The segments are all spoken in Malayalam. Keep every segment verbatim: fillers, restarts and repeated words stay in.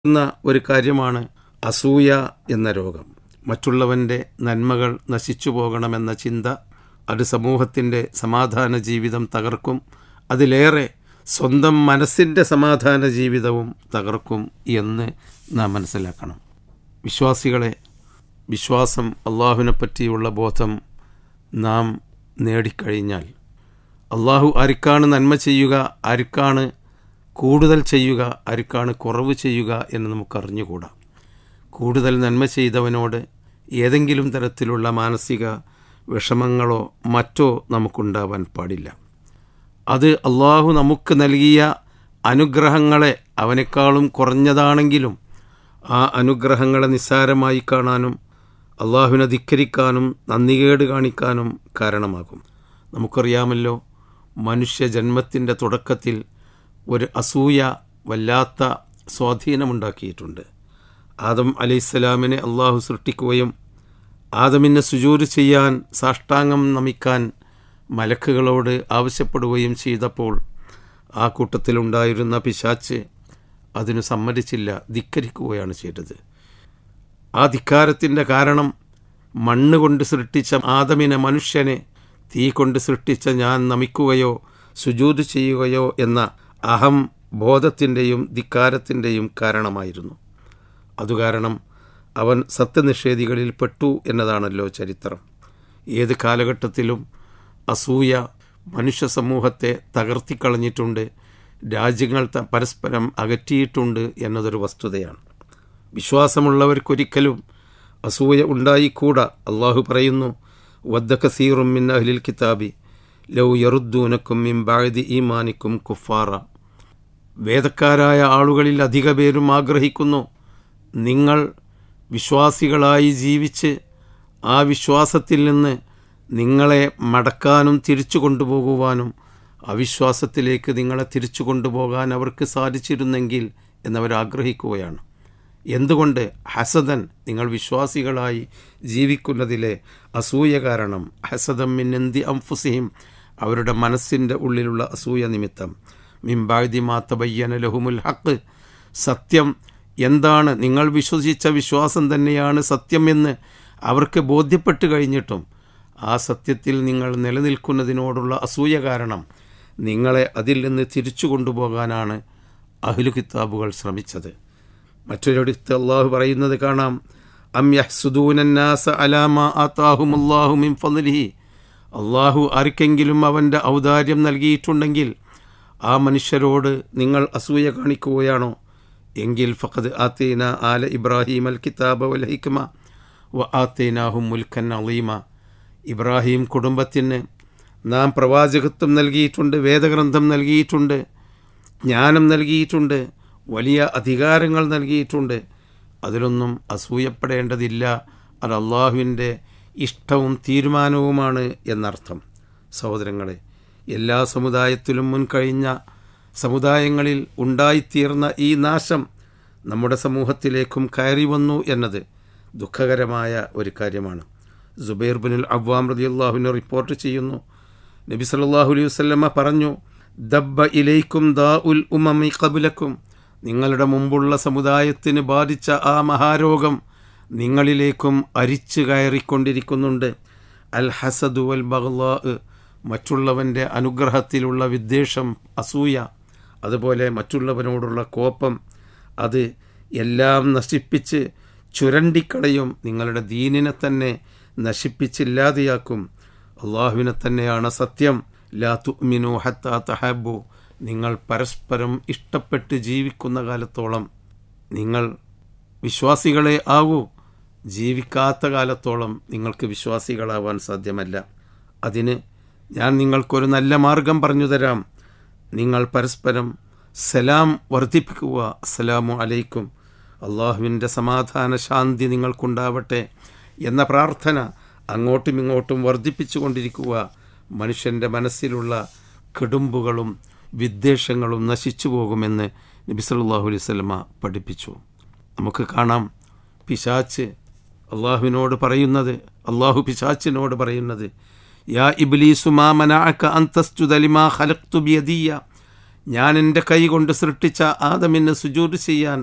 ുന്ന ഒരു കാര്യമാണ് അസൂയ എന്ന രോഗം. മറ്റുള്ളവൻ്റെ നന്മകൾ നശിച്ചു പോകണമെന്ന ചിന്ത അത് സമൂഹത്തിൻ്റെ സമാധാന ജീവിതം തകർക്കും. അതിലേറെ സ്വന്തം മനസ്സിൻ്റെ സമാധാന ജീവിതവും തകർക്കും എന്ന് നാം മനസ്സിലാക്കണം. വിശ്വാസികളെ, വിശ്വാസം, അള്ളാഹുവിനെ പറ്റിയുള്ള ബോധം നാം നേടിക്കഴിഞ്ഞാൽ അള്ളാഹു ആർക്കാണ് നന്മ ചെയ്യുക, ആർക്കാണ് കൂടുതൽ ചെയ്യുക, ആർക്കാണ് കുറവ് ചെയ്യുക എന്ന് നമുക്കറിഞ്ഞുകൂടാ. കൂടുതൽ നന്മ ചെയ്തവനോട് ഏതെങ്കിലും തരത്തിലുള്ള മാനസിക വിഷമങ്ങളോ മറ്റോ നമുക്കുണ്ടാവാൻ പാടില്ല. അത് അള്ളാഹു നമുക്ക് നൽകിയ അനുഗ്രഹങ്ങളെ അവനേക്കാളും കുറഞ്ഞതാണെങ്കിലും ആ അനുഗ്രഹങ്ങളെ നിസ്സാരമായി കാണാനും അള്ളാഹുവിനെ ധിക്കരിക്കാനും നന്ദികേട് കാണിക്കാനും കാരണമാകും. നമുക്കറിയാമല്ലോ, മനുഷ്യ ജന്മത്തിൻ്റെ തുടക്കത്തിൽ ഒരു അസൂയ വല്ലാത്ത സ്വാധീനമുണ്ടാക്കിയിട്ടുണ്ട്. ആദം അലൈഹിസ്സലാമിനെ അള്ളാഹു സൃഷ്ടിക്കുകയും ആദമിനെ സുജൂദ് ചെയ്യാൻ, സാഷ്ടാംഗം നമിക്കാൻ മലക്കുകളോട് ആവശ്യപ്പെടുകയും ചെയ്തപ്പോൾ ആ കൂട്ടത്തിലുണ്ടായിരുന്ന പിശാച്ച് അതിനു സമ്മതിച്ചില്ല, ധിക്കരിക്കുകയാണ് ചെയ്തത്. ആ ധിക്കാരത്തിൻ്റെ കാരണം മണ്ണ് കൊണ്ട് സൃഷ്ടിച്ച ആദമിനെ, മനുഷ്യനെ തീ കൊണ്ട് സൃഷ്ടിച്ച ഞാൻ നമിക്കുകയോ സുജൂദ് ചെയ്യുകയോ എന്ന അഹം ബോധത്തിൻ്റെയും ധിക്കാരത്തിൻ്റെയും കാരണമായിരുന്നു. അതുകാരണം അവൻ സത്യനിഷേധികളിൽ പെട്ടു എന്നതാണല്ലോ ചരിത്രം. ഏത് കാലഘട്ടത്തിലും അസൂയ മനുഷ്യ സമൂഹത്തെ തകർത്തിക്കളഞ്ഞിട്ടുണ്ട്, രാജ്യങ്ങൾ പരസ്പരം അകറ്റിയിട്ടുണ്ട് എന്നതൊരു വസ്തുതയാണ്. വിശ്വാസമുള്ളവർക്കൊരിക്കലും അസൂയ ഉണ്ടായിക്കൂടാ. അള്ളാഹു പറയുന്നു, വദ്ദ കസീറും മിൻ അഹ്ലിൽ കിതാബി ലൗ യറുദ്ദൂനക്കും മിൻ ബഅദി ഈമാനിക്കും കുഫാറ. വേദക്കാരായ ആളുകളിൽ അധിക പേരും ആഗ്രഹിക്കുന്നു നിങ്ങൾ വിശ്വാസികളായി ജീവിച്ച് ആ വിശ്വാസത്തിൽ നിന്ന് നിങ്ങളെ മടക്കാനും തിരിച്ചു കൊണ്ടുപോകുവാനും അവിശ്വാസത്തിലേക്ക് നിങ്ങളെ തിരിച്ചു കൊണ്ടുപോകാൻ അവർക്ക് സാധിച്ചിരുന്നെങ്കിൽ എന്നവരാഗ്രഹിക്കുകയാണ്. എന്തുകൊണ്ട്? ഹസദൻ, നിങ്ങൾ വിശ്വാസികളായി ജീവിക്കുന്നതിലെ അസൂയ കാരണം. ഹസദം മിൻ ഇന്ദി അൻഫുസിഹിം, അവരുടെ മനസ്സിൻ്റെ ഉള്ളിലുള്ള അസൂയ നിമിത്തം. മിൻ ബഅദി മാ തബയ്യന ലഹുമുൽ ഹഖ്, സത്യം എന്താണ്, നിങ്ങൾ വിശ്വസിച്ച വിശ്വാസം തന്നെയാണ് സത്യം എന്ന് അവർക്ക് ബോധ്യപ്പെട്ട് കഴിഞ്ഞിട്ടും ആ സത്യത്തിൽ നിങ്ങൾ നിലനിൽക്കുന്നതിനോടുള്ള അസൂയ കാരണം നിങ്ങളെ അതിൽ നിന്ന് തിരിച്ചു കൊണ്ടുപോകാനാണ് അഹ്ലു കിതാബുകൾ ശ്രമിച്ചത്. മറ്റൊരിടത്ത് അള്ളാഹു പറയുന്നത് കാണാം, അം യഹ്സുദൂനന്നാസ അലാ മാ ആതാഹുമുല്ലാഹു മിൻ ഫളിഹി. അള്ളാഹു ആർക്കെങ്കിലും അവൻ്റെ ഔദാര്യം നൽകിയിട്ടുണ്ടെങ്കിൽ ആ മനുഷ്യരോട് നിങ്ങൾ അസൂയ കാണിക്കുകയാണോ? എങ്കിൽ ഫഖദ് ആതൈന ആല ഇബ്രാഹിം അൽ കിതാബ വൽ ഹിക്മ വ ആതൈനാഹും മുൽക്കൻ അളീമ. ഇബ്രാഹിം കുടുംബത്തിന് നാം പ്രവാചകത്വം നൽകിയിട്ടുണ്ട്, വേദഗ്രന്ഥം നൽകിയിട്ടുണ്ട്, ജ്ഞാനം നൽകിയിട്ടുണ്ട്, വലിയ അധികാരങ്ങൾ നൽകിയിട്ടുണ്ട്. അതിലൊന്നും അസൂയപ്പെടേണ്ടതില്ല. അത് അള്ളാഹുവിൻ്റെ ഇഷ്ടവും തീരുമാനവുമാണ് എന്നർത്ഥം. സഹോദരങ്ങളെ, എല്ലാ സമുദായത്തിലും മുൻകഴിഞ്ഞ സമുദായങ്ങളിൽ ഉണ്ടായിത്തീർന്ന ഈ നാശം നമ്മുടെ സമൂഹത്തിലേക്കും കയറി വന്നു എന്നത് ദുഃഖകരമായ ഒരു കാര്യമാണ്. സുബൈർ ബിനുൽ അവ്വാം റളിയല്ലാഹു അൻഹു റിപ്പോർട്ട് ചെയ്യുന്നു, നബി സല്ലല്ലാഹു അലൈഹി വസല്ലമ പറഞ്ഞു, ദബ്ബ ഇലൈക്കും ദാഉൽ ഉമമി ഖബ്ലക്കും, നിങ്ങളുടെ മുമ്പുള്ള സമുദായത്തിന് ബാധിച്ച ആ മഹാരോഗം നിങ്ങളിലേക്കും അരിച്ചു കയറിക്കൊണ്ടിരിക്കുന്നുണ്ട്. അൽ ഹസദു വൽ ബഗ്ളാ, മറ്റുള്ളവൻ്റെ അനുഗ്രഹത്തിലുള്ള വിദ്വേഷം, അസൂയ, അതുപോലെ മറ്റുള്ളവനോടുള്ള കോപം, അത് എല്ലാം നശിപ്പിച്ച് ചുരണ്ടിക്കളയും. നിങ്ങളുടെ ദീനിനെ തന്നെ നശിപ്പിച്ചില്ലാതെയാക്കും. അള്ളാഹുവിനെ തന്നെയാണ് സത്യം. ലാ തുഅ്മിനു ഹത്താ തഹബ്ബു, നിങ്ങൾ പരസ്പരം ഇഷ്ടപ്പെട്ട് ജീവിക്കുന്ന കാലത്തോളം നിങ്ങൾ വിശ്വാസികളെ ആവൂ. ജീവിക്കാത്ത കാലത്തോളം നിങ്ങൾക്ക് വിശ്വാസികളാവാൻ സാധ്യമല്ല. അതിന് ഞാൻ നിങ്ങൾക്കൊരു നല്ല മാർഗം പറഞ്ഞു തരാം. നിങ്ങൾ പരസ്പരം സലാം വർദ്ധിപ്പിക്കുക. അസ്സലാമു അലൈക്കും, അള്ളാഹുവിൻ്റെ സമാധാന ശാന്തി നിങ്ങൾക്കുണ്ടാവട്ടെ എന്ന പ്രാർത്ഥന അങ്ങോട്ടും ഇങ്ങോട്ടും വർദ്ധിപ്പിച്ചു കൊണ്ടിരിക്കുക. മനുഷ്യൻ്റെ മനസ്സിലുള്ള കെടുമ്പുകളും വിദ്വേഷങ്ങളും നശിച്ചു പോകുമെന്ന് നബി സല്ലല്ലാഹു അലൈഹി വസല്ലമ പഠിപ്പിച്ചു. നമുക്ക് കാണാം, പിശാച്ച് അള്ളാഹുവിനോട് പറയുന്നത്, അള്ളാഹു പിശാച്ചിനോട് പറയുന്നത്, യാ ഇബ്ലീസു മാ മനഅക അൻ തസ്ജുദ ലിമാ ഖലഖ്തു ബിയദിയ, ഞാൻ എൻ്റെ കൈ കൊണ്ട് സൃഷ്ടിച്ച ആദമിന് സുജൂദ് ചെയ്യാൻ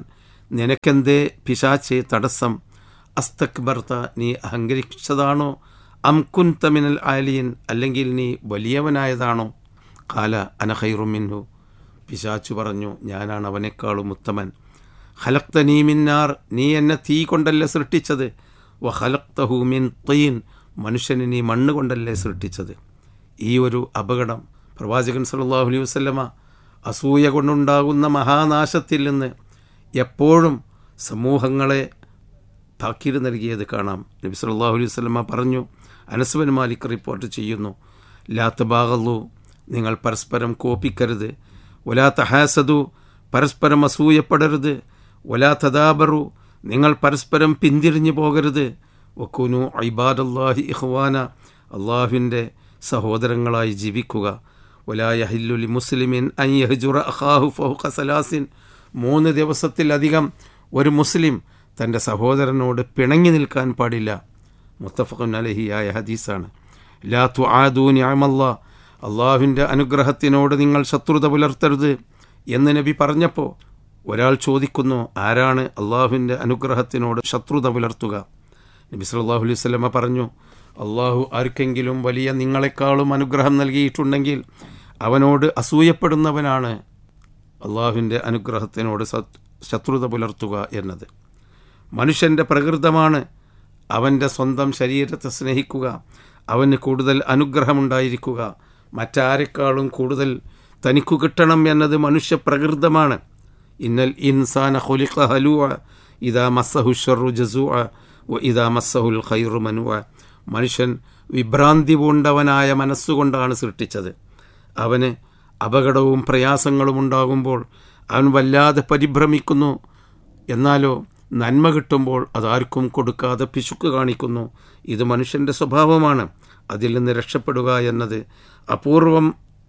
നിനക്കെന്തേ പിശാച്ച് തടസ്സം? അസ്തക്ബർത്ത, നീ അഹങ്കരിച്ചതാണോ? അം കുൻത മിനൽ ആലിയൻ, അല്ലെങ്കിൽ നീ വലിയവനായതാണോ? ഖാല അന ഖൈറും മിൻഹു, പിശാച്ചു പറഞ്ഞു, ഞാനാണ് അവനേക്കാളും ഉത്തമൻ. ഖലഖ്തനീ മിൻ നാർ, നീ എന്നെ തീ കൊണ്ടല്ലേ സൃഷ്ടിച്ചത്. വ ഖലഖ്തഹു മിൻ തീൻ, മനുഷ്യനെ നീ മണ്ണ് കൊണ്ടല്ലേ സൃഷ്ടിച്ചത്. ഈ ഒരു അപകടം പ്രവാചകൻ സല്ലല്ലാഹു അലൈഹി വസല്ലമ അസൂയ കൊണ്ടുണ്ടാകുന്ന മഹാനാശത്തിൽ നിന്ന് എപ്പോഴും സമൂഹങ്ങളെ താക്കീത് നൽകിയത് കാണാം. നബി സല്ലല്ലാഹു അലൈഹി വസല്ലമ പറഞ്ഞു, അനസ് ബിൻ മാലിക് റിപ്പോർട്ട് ചെയ്യുന്നു, ലാ തബാഗളു, നിങ്ങൾ പരസ്പരം കോപിക്കരുത്. വലാ തഹാസദു, പരസ്പരം അസൂയപ്പെടരുത്. വലാ തദാബറു, നിങ്ങൾ പരസ്പരം പിന്തിരിഞ്ഞു പോകരുത്. വകുനു ഇബാദല്ലാഹി ഇഖ്വാന, അള്ളാഹുവിൻ്റെ സഹോദരങ്ങളായി ജീവിക്കുക. വലാ യഹില്ലു ലി മുസ്ലിമിൻ അൻ യഹ്ജുറ അഖാഹു ഫൗഖ സലാസിൻ, മൂന്ന് ദിവസത്തിലധികം ഒരു മുസ്ലിം തൻ്റെ സഹോദരനോട് പിണങ്ങി നിൽക്കാൻ പാടില്ല. മുത്തഫഖുൻ അലൈഹി ആയ ഹദീസാണ്. ലാ തുആദു നിഅമല്ലാ, അള്ളാഹുവിൻ്റെ അനുഗ്രഹത്തിനോട് നിങ്ങൾ ശത്രുത പുലർത്തരുത് എന്ന് നബി പറഞ്ഞപ്പോൾ ഒരാൾ ചോദിക്കുന്നു, ആരാണ് അള്ളാഹുവിൻ്റെ അനുഗ്രഹത്തിനോട് ശത്രുത പുലർത്തുക? നബി സല്ലല്ലാഹു അലൈഹി വസല്ലമ പറഞ്ഞു, അള്ളാഹു ആർക്കെങ്കിലും വലിയ നിങ്ങളെക്കാളും അനുഗ്രഹം നൽകിയിട്ടുണ്ടെങ്കിൽ അവനോട് അസൂയപ്പെടുന്നവനാണ് അള്ളാഹുവിൻ്റെ അനുഗ്രഹത്തിനോട് ശത്രുത പുലർത്തുക എന്നത്. മനുഷ്യൻ്റെ പ്രകൃതമാണ് അവൻ്റെ സ്വന്തം ശരീരത്തെ സ്നേഹിക്കുക, അവന് കൂടുതൽ അനുഗ്രഹമുണ്ടായിരിക്കുക, മറ്റാരെക്കാളും കൂടുതൽ തനിക്കു കിട്ടണം എന്നത് മനുഷ്യ പ്രകൃതമാണ്. ഇന്നൽ ഇൻസാന ഖുലിഖ ഹലൂഅ ഇദാ മസ്സഹു ശർറു ജസൂഅ വ ഇദാ മസ്സഹുൽ ഖൈറു മനുഅ, മനുഷ്യൻ വിഭ്രാന്തി പൂണ്ടവനായ മനസ്സുകൊണ്ടാണ് സൃഷ്ടിച്ചത്. അവന് അപകടവും പ്രയാസങ്ങളും ഉണ്ടാകുമ്പോൾ അവൻ വല്ലാതെ പരിഭ്രമിക്കുന്നു. എന്നാലോ നന്മ കിട്ടുമ്പോൾ അതാർക്കും കൊടുക്കാതെ പിശുക്ക് കാണിക്കുന്നു. ഇത് മനുഷ്യൻ്റെ സ്വഭാവമാണ്. അതിൽ നിന്ന് രക്ഷപ്പെടുക എന്നത് അപൂർവം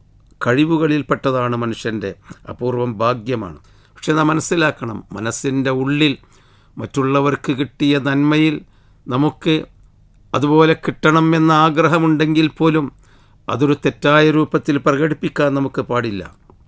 കഴിവുകളിൽപ്പെട്ടതാണ്, മനുഷ്യൻ്റെ അപൂർവം ഭാഗ്യമാണ്. പക്ഷെ നാം മനസ്സിലാക്കണം, മനസ്സിൻ്റെ ഉള്ളിൽ മറ്റുള്ളവർക്ക് കിട്ടിയ നന്മയിൽ നമുക്ക് അതുപോലെ കിട്ടണം എന്ന ആഗ്രഹമുണ്ടെങ്കിൽ പോലും അതൊരു തെറ്റായ രൂപത്തിൽ പ്രകടിപ്പിക്കാൻ നമുക്ക് പാടില്ല.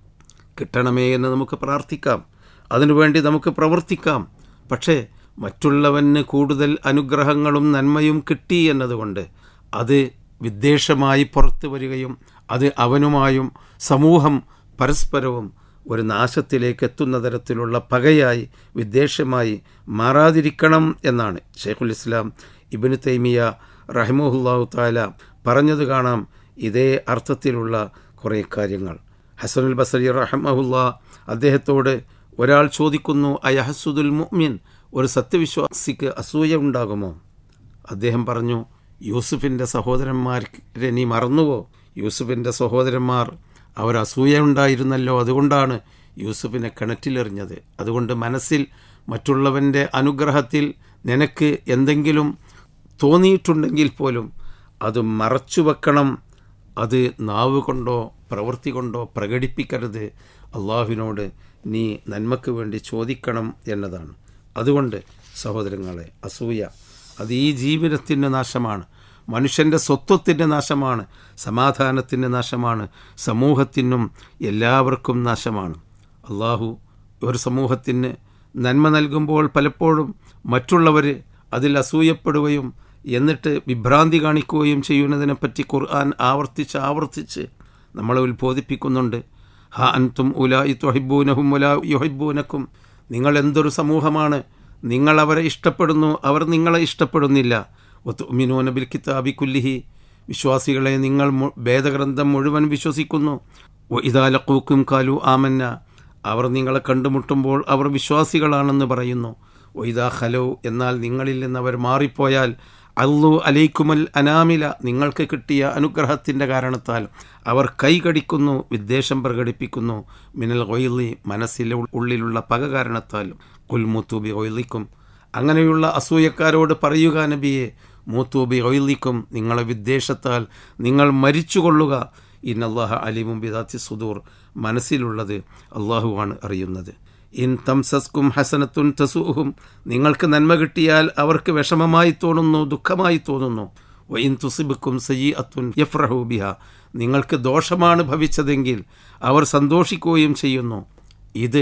കിട്ടണമേ എന്ന് നമുക്ക് പ്രാർത്ഥിക്കാം, അതിനുവേണ്ടി നമുക്ക് പ്രവർത്തിക്കാം. പക്ഷേ മറ്റുള്ളവന് കൂടുതൽ അനുഗ്രഹങ്ങളും നന്മയും കിട്ടി എന്നതുകൊണ്ട് അത് വിദ്വേഷമായി പുറത്തു വരികയും അത് അവനുമായും സമൂഹം പരസ്പരവും ഒരു നാശത്തിലേക്ക് എത്തുന്ന തരത്തിലുള്ള പകയായി വിദ്വേഷമായി മാറാതിരിക്കണം എന്നാണ് ശൈഖുൽ ഇസ്ലാം ഇബ്നു തൈമിയ റഹിമഹുല്ലാഹു തആല പറഞ്ഞത് കാണാം. ഇതേ അർത്ഥത്തിലുള്ള കുറേ കാര്യങ്ങൾ. ഹസനുൽ ബസരി റഹിമഹുല്ലാ, അദ്ദേഹത്തോട് ഒരാൾ ചോദിക്കുന്നു, അയഹസുദുൽ മുഅ്മിൻ, ഒരു സത്യവിശ്വാസിക്ക് അസൂയ ഉണ്ടാകുമോ? അദ്ദേഹം പറഞ്ഞു, യൂസുഫിൻ്റെ സഹോദരന്മാരെ നീ മറന്നുവോ? യൂസുഫിൻ്റെ സഹോദരന്മാർ അവർ അസൂയ ഉണ്ടായിരുന്നല്ലോ, അതുകൊണ്ടാണ് യൂസുഫിനെ കിണറ്റിലെറിഞ്ഞത്. അതുകൊണ്ട് മനസ്സിൽ മറ്റുള്ളവൻ്റെ അനുഗ്രഹത്തിൽ നിനക്ക് എന്തെങ്കിലും തോന്നിയിട്ടുണ്ടെങ്കിൽ പോലും അത് മറച്ചു വെക്കണം. അത് നാവ് കൊണ്ടോ പ്രവൃത്തി കൊണ്ടോ പ്രകടിപ്പിക്കരുത്. അള്ളാഹുവിനോട് നീ നന്മയ്ക്ക് വേണ്ടി ചോദിക്കണം എന്നതാണ്. അതുകൊണ്ട് സഹോദരങ്ങളെ, അസൂയ അത് ഈ ജീവിതത്തിൻ്റെ നാശമാണ്, മനുഷ്യൻ്റെ സ്വത്വത്തിൻ്റെ നാശമാണ്, സമാധാനത്തിൻ്റെ നാശമാണ്, സമൂഹത്തിനും എല്ലാവർക്കും നാശമാണ്. അള്ളാഹു ഒരു സമൂഹത്തിന് നന്മ നൽകുമ്പോൾ പലപ്പോഴും മറ്റുള്ളവർ അതിൽ അസൂയപ്പെടുകയും എന്നിട്ട് വിഭ്രാന്തി കാണിക്കുകയും ചെയ്യുന്നതിനെപ്പറ്റി ഖുർആൻ ആവർത്തിച്ച് ആവർത്തിച്ച് നമ്മളെ ഉത്ബോധിപ്പിക്കുന്നുണ്ട്. ഹ അൻതും ഉലായി തുഹിബ്ബൂനഹും വലാ യുഹിബ്ബൂനക്കും, നിങ്ങൾ എന്തൊരു സമൂഹമാണ്, നിങ്ങൾ അവരെ ഇഷ്ടപ്പെടുന്നു, അവർ നിങ്ങളെ ഇഷ്ടപ്പെടുന്നില്ല. വതുഅ്മിനൂന ബിൽ കിതാബി കുല്ലിഹി, വിശ്വാസികളെ നിങ്ങൾ വേദഗ്രന്ഥം മുഴുവൻ വിശ്വസിക്കുന്നു. വഇദാ ലഖൂക്കും ഖാലു ആമന്ന, അവർ നിങ്ങളെ കണ്ടുമുട്ടുമ്പോൾ അവർ വിശ്വാസികളാണെന്ന് പറയുന്നു. വഇദാ ഖലൗ, എന്നാൽ നിങ്ങളിൽ നിന്ന് അവർ മാറിപ്പോയാൽ അള്ളു അലൈക്കുമൽ അനാമില, നിങ്ങൾക്ക് കിട്ടിയ അനുഗ്രഹത്തിൻ്റെ കാരണത്താൽ അവർ കൈകടിക്കുന്നു, വിദ്വേഷം പ്രകടിപ്പിക്കുന്നു. മിനൽ ഗൊയ്ലി, മനസ്സിലെ ഉള്ളിലുള്ള പക കാരണത്താൽ. കുൽ മൂത്തൂബി ഗൊയ്ലിക്കും, അങ്ങനെയുള്ള അസൂയക്കാരോട് പറയുക നബിയെ, മൂത്തൂബി ഗൊയ്ലിക്കും, നിങ്ങളെ വിദ്വേഷത്താൽ നിങ്ങൾ മരിച്ചുകൊള്ളുക. ഇന്നല്ലാഹ അലീമും ബിദാത്തി സുദൂർ, മനസ്സിലുള്ളത് അള്ളാഹുവാണ് അറിയുന്നത്. ഇൻ തംസസ്കും ഹസനത്തുൻ തസൂഹും, നിങ്ങൾക്ക് നന്മ കിട്ടിയാൽ അവർക്ക് വിഷമമായി തോന്നുന്നു, ദുഃഖമായി തോന്നുന്നു. വഇൻ തുസിബുക്കും സയ്യിഅത്തുൻ യഫ്റഹു ബിഹ, നിങ്ങൾക്ക് ദോഷമാണ് ഭവിച്ചതെങ്കിൽ അവർ സന്തോഷിക്കുകയും ചെയ്യുന്നു. ഇത്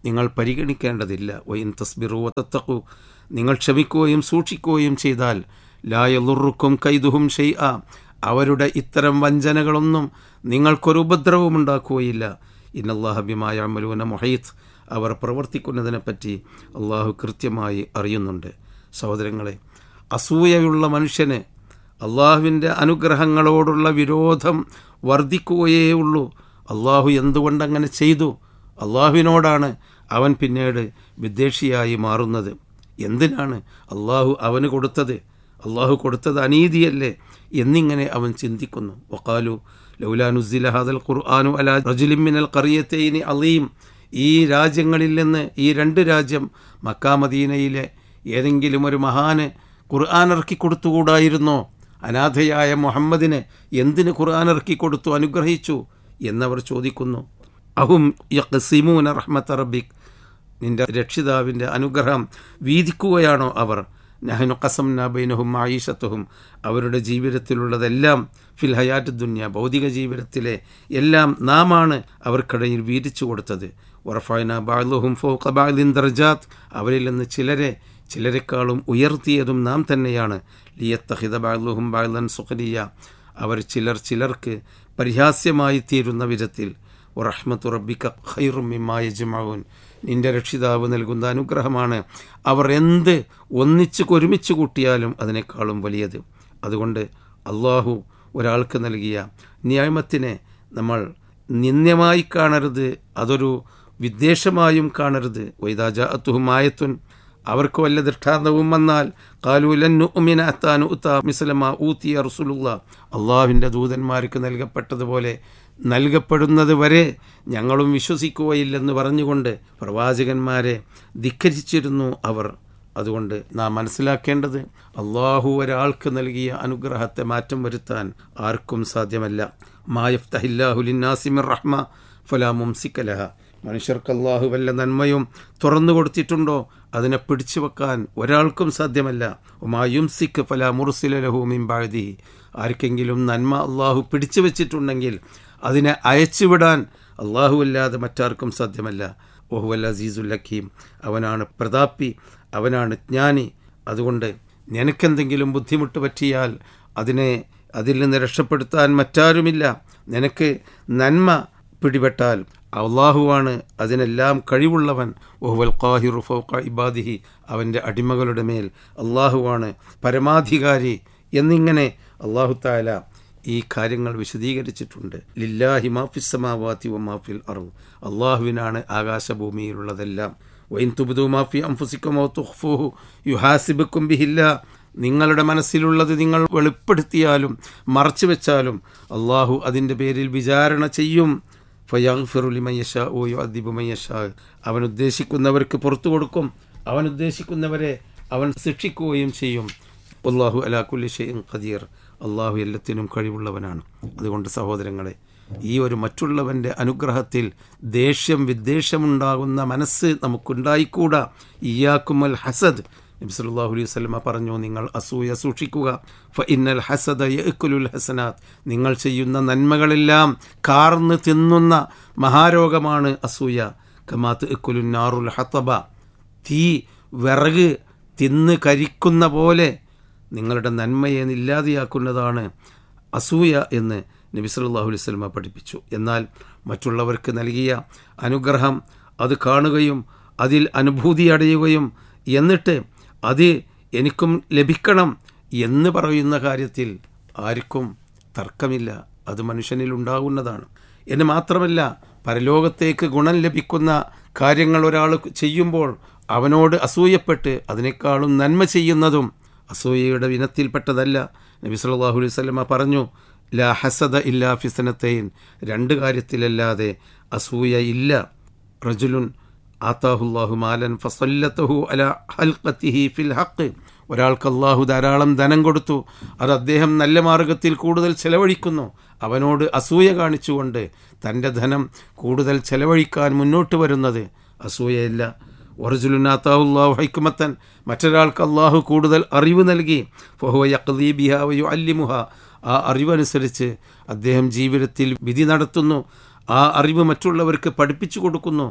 നിങ്ങൾ പരിഗണിക്കേണ്ടതില്ല. വഇൻ തസ്ബിറു വതത്തഖു, നിങ്ങൾ ക്ഷമിക്കുകയും സൂക്ഷിക്കുകയും ചെയ്താൽ ലാ യളുറുക്കും കൈദുഹും ഷൈഅ, അവരുടെ ഇത്തരം വഞ്ചനകളൊന്നും നിങ്ങൾക്കൊരു ഉപദ്രവവും ഉണ്ടാക്കുകയില്ല. ഇന്നല്ലാഹ ബിമാ യഅമലൂന മുഹീത്ത്, അവർ പ്രവർത്തിക്കുന്നതിനെപ്പറ്റി അള്ളാഹു കൃത്യമായി അറിയുന്നുണ്ട്. സഹോദരങ്ങളെ, അസൂയയുള്ള മനുഷ്യന് അള്ളാഹുവിൻ്റെ അനുഗ്രഹങ്ങളോടുള്ള വിരോധം വർദ്ധിക്കുകയേ ഉള്ളൂ. അള്ളാഹു എന്തുകൊണ്ടങ്ങനെ ചെയ്തു? അള്ളാഹുവിനോടാണ് അവൻ പിന്നീട് വിദ്വേഷിയായി മാറുന്നത്. എന്തിനാണ് അള്ളാഹു അവന് കൊടുത്തത്? അള്ളാഹു കൊടുത്തത് അനീതിയല്ലേ എന്നിങ്ങനെ അവൻ ചിന്തിക്കുന്നു. വഖാലു ലൗലാ നുസ്സില ഹാദൽ ഖുർആനു അലാ റജുലിൻ മിനൽ ഖറിയതൈനി അളീം, ഈ രാജ്യങ്ങളിൽ നിന്ന് ഈ രണ്ട് രാജ്യം മക്ക മദീനയിലെ ഏതെങ്കിലും ഒരു മഹാന് ഖുർആൻ ഇറക്കി കൊടുത്തുകൂടായിരുന്നോ? അനാഥയായ മുഹമ്മദിന് എന്തിന് ഖുർആൻ ഇറക്കി കൊടുത്തു, അനുഗ്രഹിച്ചു എന്നവർ ചോദിക്കുന്നു. അഹും യഖ്സിമൂന റഹ്മത റബ്ബിക്, നിന്റെ രക്ഷിതാവിൻ്റെ അനുഗ്രഹം വീതിക്കുകയാണോ അവർ? നഹ്നു ഖസംനാ ബൈനഹും മഈശത്തുഹും, അവരുടെ ജീവിതത്തിലുള്ളതെല്ലാം ഫിൽ ഹയാത്ത് ദുനിയ, ഭൗതിക ജീവിതത്തിലെ എല്ലാം നാമാണ് അവർക്കിടയിൽ വീതിച്ചു കൊടുത്തത്. വറഫഅനാ ബഅ്ദഹും ഫൗഖ ബഅ്ദിൻ ദർജാത്ത്, അവരിൽ നിന്ന് ചിലരെ ചിലരെക്കാളും ഉയർത്തിയതും നാം തന്നെയാണ്. ലിയത്തഖിദ ബഅ്ദഹും ബഅ്ദൻ സുഖരിയ, അവർ ചിലർ ചിലർക്ക് പരിഹാസ്യമായി തീരുന്ന വിധത്തിൽ. വറഹ്മത്തു റബ്ബിക ഖൈറും മിമ്മാ യജ്മഊൻ, നിന്റെ രക്ഷിതാവ് നൽകുന്ന അനുഗ്രഹമാണ് അവർ എന്ത് ഒന്നിച്ച് ഒരുമിച്ച് കൂട്ടിയാലും അതിനേക്കാളും വലിയത്. അതുകൊണ്ട് അള്ളാഹു ഒരാൾക്ക് നൽകിയ നിയമത്തിനെ നമ്മൾ നിന്ദ്യമായി കാണരുത്, അതൊരു വിദ്വേഷമായും കാണരുത്. വൈദാ ജാഅത്തുഹും ആയത്തുൻ, അവർക്ക് വല്ല ദൃഷ്ടാന്തവും വന്നാൽ ഖാലൂ ലൻ നുഅ്മിന ഹത്താ നുഅ്താ മിസ്ല മാ ഊതിയ റസൂലുള്ളാഹ്, അള്ളാഹുവിൻ്റെ ദൂതന്മാർക്ക് നൽകപ്പെട്ടതുപോലെ നൽകപ്പെടുന്നത് വരെ ഞങ്ങളും വിശ്വസിക്കുകയില്ലെന്ന് പറഞ്ഞുകൊണ്ട് പ്രവാചകന്മാരെ ധിക്കരിച്ചിരുന്നു അവർ. അതുകൊണ്ട് നാം മനസ്സിലാക്കേണ്ടത്, അള്ളാഹു ഒരാൾക്ക് നൽകിയ അനുഗ്രഹത്തെ മാറ്റം വരുത്താൻ ആർക്കും സാധ്യമല്ല. മാ യഫ്തഹില്ലാഹു ലിന്നാസി മിർ റഹ്മ ഫലാ മുംസിക ലഹ, മനുഷ്യർക്ക് അള്ളാഹു വല്ല നന്മയും തുറന്നു കൊടുത്തിട്ടുണ്ടോ അതിനെ പിടിച്ചു വെക്കാൻ ഒരാൾക്കും സാധ്യമല്ല. ഉമാ യുംസിക് ഫലാ മുർസില ലഹു മിൻ ബഅദിഹി, ആർക്കെങ്കിലും നന്മ അള്ളാഹു പിടിച്ചു വെച്ചിട്ടുണ്ടെങ്കിൽ അതിനെ അയച്ചുവിടാൻ അള്ളാഹു അല്ലാതെ മറ്റാർക്കും സാധ്യമല്ല. വഹുവൽ അസീസുൽ ഹക്കീം, അവനാണ് പ്രതാപി, അവനാണ് ജ്ഞാനി. അതുകൊണ്ട് നിനക്കെന്തെങ്കിലും ബുദ്ധിമുട്ട് പറ്റിയാൽ അതിനെ അതിൽ നിന്ന് രക്ഷപ്പെടുത്താൻ മറ്റാരുമില്ല. നിനക്ക് നന്മ പിടിപെട്ടാൽ അള്ളാഹുവാണ് അതിനെല്ലാം കഴിവുള്ളവൻ. വഹുവൽ ഖാഹിറു ഫൗഖ ഇബാദിഹി, അവൻ്റെ അടിമകളുടെ മേൽ അള്ളാഹുവാണ് പരമാധികാരി എന്നിങ്ങനെ അള്ളാഹു തആല ഈ കാര്യങ്ങൾ വിശദീകരിച്ചിട്ടുണ്ട്. ലില്ലാഹി മാഫിസ് സമാവാതി വ മാഫിൽ അർദ്, അള്ളാഹുവിനാണ് ആകാശഭൂമിയിലുള്ളതെല്ലാം. വഇൻ തുബ്ദൂ മാഫി അൻഫുസികും ഔ തുഖ്ഫൂഹു യുഹാസിബുക്കും ബിഹില്ലാ, നിങ്ങളുടെ മനസ്സിലുള്ളത് നിങ്ങൾ വെളിപ്പെടുത്തിയാലും മറച്ചു വെച്ചാലും അള്ളാഹു അതിൻ്റെ പേരിൽ വിചാരണ ചെയ്യും. ഫയഗ്ഫിറു ലിമൻ യശാഉ വ യുഅദ്ദിബു മൻ യശാഉ, അവൻ ഉദ്ദേശിക്കുന്നവർക്ക് പുറത്തു കൊടുക്കും, അവൻ ഉദ്ദേശിക്കുന്നവരെ അവൻ ശിക്ഷിക്കുകയും ചെയ്യും. വല്ലാഹു അലാ കുല്ലി ഷൈഇൻ ഖദീർ, അള്ളാഹു എല്ലാത്തിനും കഴിവുള്ളവനാണ്. അതുകൊണ്ട് സഹോദരങ്ങളെ, ഈ ഒരു മറ്റുള്ളവൻ്റെ അനുഗ്രഹത്തിൽ ദേഷ്യം വിദ്വേഷമുണ്ടാകുന്ന മനസ്സ് നമുക്കുണ്ടായിക്കൂടാ. ഇയ്യാക്കുമൽ ഹസദ്, നബി സല്ലല്ലാഹു അലൈഹി വസല്ലമ പറഞ്ഞു, നിങ്ങൾ അസൂയ സൂക്ഷിക്കുക. ഫ ഇന്നൽ ഹസദ യഅ്കുലുൽ ഹസനാത്ത്, നിങ്ങൾ ചെയ്യുന്ന നന്മകളെല്ലാം കാർന്ന് തിന്നുന്ന മഹാരോഗമാണ് അസൂയ. കമാ തഅ്കുലുൻ നാറുൽ ഹതബ, തീ വിറക് തിന്ന് കരിക്കുന്ന പോലെ നിങ്ങളുടെ നന്മയെ ഇല്ലാതെയാക്കുന്നതാണ് അസൂയ എന്ന് നബി സല്ലല്ലാഹു അലൈഹി വസല്ലമ പഠിപ്പിച്ചു. എന്നാൽ മറ്റുള്ളവർക്ക് നൽകിയ അനുഗ്രഹം അത് കാണുകയും അതിൽ അനുഭൂതി അടയുകയും എന്നിട്ട് അത് എനിക്കും ലഭിക്കണം എന്ന് പറയുന്ന കാര്യത്തിൽ ആർക്കും തർക്കമില്ല, അത് മനുഷ്യനിൽ ഉണ്ടാകുന്നതാണ്. എന്ന് മാത്രമല്ല, പരലോകത്തേക്ക് ഗുണം ലഭിക്കുന്ന കാര്യങ്ങൾ ഒരാൾ ചെയ്യുമ്പോൾ അവനോട് അസൂയപ്പെട്ട് അതിനേക്കാളും നന്മ ചെയ്യുന്നതും അസൂയയുടെ ഇനത്തിൽപ്പെട്ടതല്ല. നബി സല്ലല്ലാഹു അലൈഹി വസല്ലമ പറഞ്ഞു, ലാ ഹസദ ഇല്ലാ ഫിസ്നതൈൻ, രണ്ട് കാര്യത്തിലല്ലാതെ അസൂയ ഇല്ല. റജുലുൻ ആതാഹുല്ലാഹു മാലൻ ഫസല്ലതഹു അലാ ഹൽഖതിഹി ഫിൽ ഹഖ്, ഒരാൾക്ക് അള്ളാഹു ധാരാളം ധനം കൊടുത്തു, അത് അദ്ദേഹം നല്ല മാർഗത്തിൽ കൂടുതൽ ചെലവഴിക്കുന്നു. അവനോട് അസൂയ കാണിച്ചുകൊണ്ട് തൻ്റെ ധനം കൂടുതൽ ചെലവഴിക്കാൻ മുന്നോട്ട് വരുന്നത് അസൂയയല്ല. വറജുലുൻ ആതാഹുല്ലാഹു ഹിക്മത്തൻ, മറ്റൊരാൾക്ക് അള്ളാഹു കൂടുതൽ അറിവ് നൽകി, ഫഹുവ യഖ്ദീ ബിഹാ വ യുഅല്ലിമുഹാ, ആ അറിവനുസരിച്ച് അദ്ദേഹം ജീവിതത്തിൽ വിധി നടത്തുന്നു, ആ അറിവ് മറ്റുള്ളവർക്ക് പഠിപ്പിച്ചു കൊടുക്കുന്നു.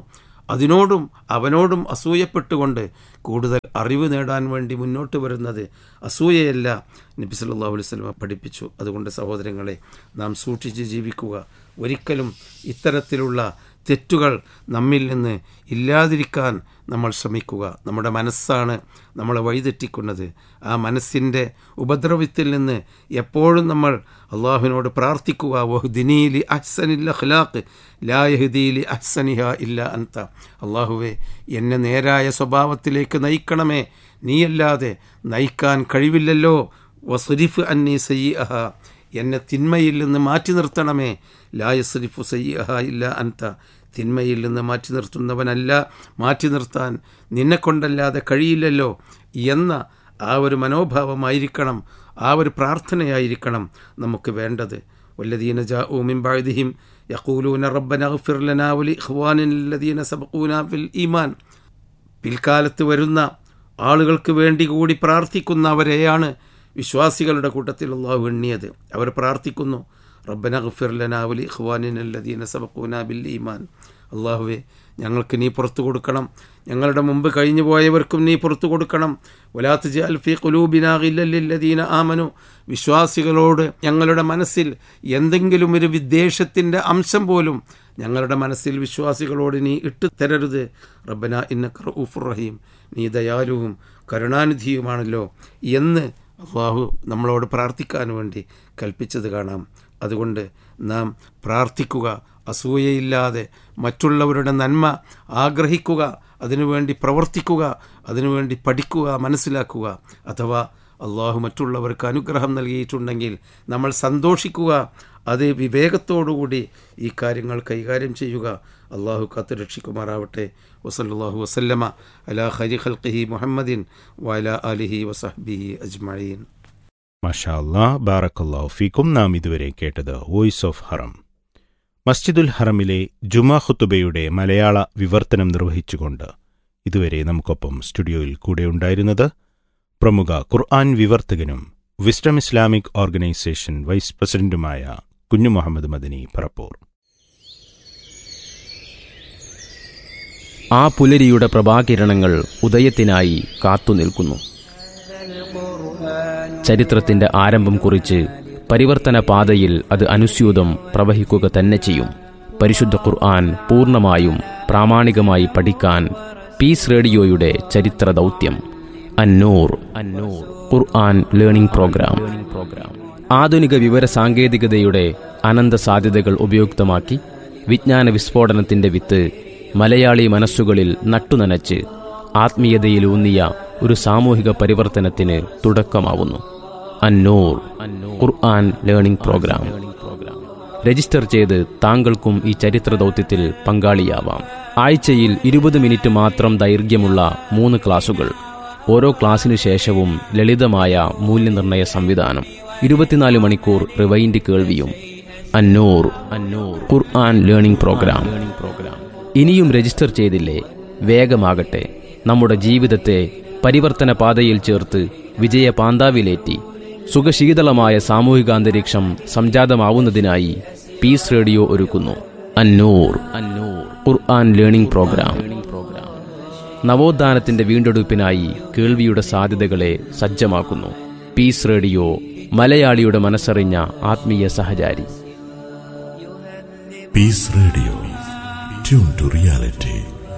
അതിനോടും അവനോടും അസൂയപ്പെട്ടുകൊണ്ട് കൂടുതൽ അറിവ് നേടാൻ വേണ്ടി മുന്നോട്ട് വരുന്നത് അസൂയയല്ല, നബി സല്ലല്ലാഹു അലൈഹി വസല്ലം പഠിപ്പിച്ചു. അതുകൊണ്ട് സഹോദരങ്ങളെ, നാം സൂക്ഷിച്ച് ജീവിക്കുക. ഒരിക്കലും ഇത്തരത്തിലുള്ള തെറ്റുകൾ നമ്മിൽ നിന്ന് ഇല്ലാതിരിക്കാൻ നമ്മൾ ശ്രമിക്കുക. നമ്മുടെ മനസ്സാണ് നമ്മളെ വഴിതെറ്റിക്കുന്നത്. ആ മനസ്സിൻ്റെ ഉപദ്രവത്തിൽ നിന്ന് എപ്പോഴും നമ്മൾ അള്ളാഹുവിനോട് പ്രാർത്ഥിക്കുക. വഹ്ദിനീ ലി അഹ്സനിൽ അഖ്ലാഖ് ലാ യഹ്ദീ ലി അഹ്സനിഹാ ഇല്ലാ അൻത. അള്ളാഹുവേ, എന്നെ നേരായ സ്വഭാവത്തിലേക്ക് നയിക്കണമേ, നീയല്ലാതെ നയിക്കാൻ കഴിവില്ലല്ലോ. വസ്രിഫ് അന്നീ സയ്യിഅഹ, എന്നെ തിന്മയിൽ നിന്ന് മാറ്റി നിർത്തണമേ. ലാ യസ്രിഫു സയ്യിഅഹ ഇല്ലാ അൻത, തിന്മയിൽ നിന്ന് മാറ്റി നിർത്തുന്നവനല്ല, മാറ്റി നിർത്താൻ നിന്നെക്കൊണ്ടല്ലാതെ കഴിയില്ലല്ലോ എന്ന ആ ഒരു മനോഭാവമായിരിക്കണം, ആ ഒരു പ്രാർത്ഥനയായിരിക്കണം നമുക്ക് വേണ്ടത്. വല്ലദീന ജാഊ മിൻ ബഅദിഹിം യഖൂലൂന റബ്ബനാ ഇഗ്ഫിർ ലനാ വലി ഇഖ്വാനിന അല്ലദീന സബഖൂനാ ഫിൽ ഈമാൻ. പിൽക്കാലത്ത് വരുന്ന ആളുകൾക്ക് വേണ്ടി കൂടി പ്രാർത്ഥിക്കുന്നവരെയാണ് വിശ്വാസികളുടെ കൂട്ടത്തിൽ അള്ളാഹു എണ്ണിയത്. അവർ പ്രാർത്ഥിക്കുന്നു, റബ്ബനാ ഇഗ്ഫിർ ലനാ വലി ഇഖ്വാനിന അല്ലദീന സബഖൂനാ ബിൽ ഈമാൻ. അള്ളാഹുവേ, ഞങ്ങൾക്ക് നീ പുറത്തു കൊടുക്കണം, ഞങ്ങളുടെ മുമ്പ് കഴിഞ്ഞു പോയവർക്കും നീ പുറത്തു കൊടുക്കണം. വലാ തജ്അൽ ഫീ ഖുലൂബിനാ ഗില്ലൽ ലില്ലദീന ആമനു, വിശ്വാസികളോട് ഞങ്ങളുടെ മനസ്സിൽ എന്തെങ്കിലും ഒരു വിദ്വേഷത്തിൻ്റെ അംശം പോലും ഞങ്ങളുടെ മനസ്സിൽ വിശ്വാസികളോട് നീ ഇട്ടു തരരുത്. റബ്ബനാ ഇന്നക റഊഫുർ റഹീം, നീ ദയാലുവും കരുണാനിധിയുമാണല്ലോ എന്ന് അള്ളാഹു നമ്മളോട് പ്രാർത്ഥിക്കാൻ വേണ്ടി കൽപ്പിച്ചത് കാണാം. അതുകൊണ്ട് നാം പ്രാർത്ഥിക്കുക, അസൂയയില്ലാതെ മറ്റുള്ളവരുടെ നന്മ ആഗ്രഹിക്കുക, അതിനുവേണ്ടി പ്രവർത്തിക്കുക, അതിനുവേണ്ടി പഠിക്കുക, മനസ്സിലാക്കുക. അഥവാ അള്ളാഹു മറ്റുള്ളവർക്ക് അനുഗ്രഹം നൽകിയിട്ടുണ്ടെങ്കിൽ നമ്മൾ സന്തോഷിക്കുക, അത് വിവേകത്തോടുകൂടി ഈ കാര്യങ്ങൾ കൈകാര്യം ചെയ്യുക. അള്ളാഹു കാത്ത് രക്ഷിക്കുമാറാവട്ടെ. വസല്ലല്ലാഹു വസല്ലമ അലാ ഖൈരി ഖൽഖിഹി മുഹമ്മദിൻ വഅലാ ആലിഹി വസഹ്ബിഹി അജ്മഈൻ. മാഷാ അല്ലാഹ്, ബാറക്കല്ലാഹു ഫീക്കും. നാം ഇതുവരെ കേട്ടത് വോയിസ് ഓഫ് ഹറം. മസ്ജിദുൽ ഹറമിലെ ജുമാ ഖുതുബയുടെ മലയാള വിവർത്തനം നിർവഹിച്ചുകൊണ്ട് ഇതുവരെ നമുക്കൊപ്പം സ്റ്റുഡിയോയിൽ കൂടെയുണ്ടായിരുന്നത് പ്രമുഖ ഖുർആൻ വിവർത്തകനും വിസ്ഡം ഇസ്ലാമിക് ഓർഗനൈസേഷൻ വൈസ് പ്രസിഡന്റുമായ കുഞ്ഞു മുഹമ്മദ് മദനി പറപ്പൂർ. ആ പുലരിയുടെ പ്രഭാകിരണങ്ങൾ ഉദയത്തിനായി കാത്തുനിൽക്കുന്നു. ചരിത്രത്തിന്റെ ആരംഭം കുറിച്ച് പരിവർത്തന പാതയിൽ അത് അനുസ്യൂതം പ്രവഹിക്കുക തന്നെ ചെയ്യും. പരിശുദ്ധ ഖുർആൻ പൂർണ്ണമായും പ്രാമാണികമായി പഠിക്കാൻ പീസ് റേഡിയോയുടെ ചരിത്ര ദൗത്യം അന്നൂർ അന്നൂർ ഖുർആൻ ലേണിംഗ് പ്രോഗ്രാം. ആധുനിക വിവര സാങ്കേതികതയുടെ അനന്ത സാധ്യതകൾ ഉപയുക്തമാക്കി വിജ്ഞാന വിസ്ഫോടനത്തിന്റെ വിത്ത് മലയാളി മനസ്സുകളിൽ നട്ടുനനച്ച് ആത്മീയതയിലൂന്നിയ ഒരു സാമൂഹിക പരിവർത്തനത്തിന് തുടക്കമാവുന്നു. അന്നൂർ ഖുർആൻ ലേണിംഗ് പ്രോഗ്രാം. രജിസ്റ്റർ ചെയ്ത് താങ്കൾക്കും ഈ ചരിത്ര ദൗത്യത്തിൽ പങ്കാളിയാവാം. ആഴ്ചയിൽ ഇരുപത് മിനിറ്റ് മാത്രം ദൈർഘ്യമുള്ള മൂന്ന് ക്ലാസുകൾ. ഓരോ ക്ലാസ്സിനു ശേഷവും ലളിതമായ മൂല്യനിർണ്ണയ സംവിധാനം. ഇരുപത്തിനാല് മണിക്കൂർ റിവൈൻഡ് കേൾവിയും. അന്നൂർ അന്നൂർ ഖുർആൻ ലേണിംഗ് പ്രോഗ്രാം. ഇനിയും രജിസ്റ്റർ ചെയ്തില്ലേ? വേഗമാകട്ടെ. നമ്മുടെ ജീവിതത്തെ പരിവർത്തന പാതയിൽ ചേർത്ത് വിജയ പാന്താവിലേറ്റി സുഖശീതളമായ സാമൂഹികാന്തരീക്ഷം സംജാതമാവുന്നതിനായി പീസ് റേഡിയോ ഒരുക്കുന്നു അന്നൂർ അന്നൂർ ഖുർആൻ ലേണിംഗ് പ്രോഗ്രാം. നവോത്ഥാനത്തിന്റെ വീണ്ടെടുപ്പിനായി കേൾവിയുടെ സാധ്യതകളെ സജ്ജമാക്കുന്നു. പീസ് റേഡിയോ, മലയാളിയുടെ മനസ്സറിഞ്ഞ ആത്മീയ സഹചാരി. Piece radio, tune to reality.